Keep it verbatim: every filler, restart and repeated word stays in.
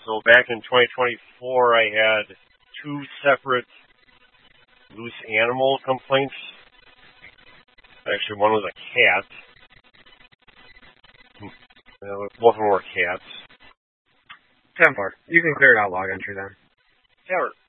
So back in twenty twenty-four, I had two separate loose animal complaints. Actually, one was a cat. Uh, both of them were cats. ten four. You can clear it out log entry then. Yeah,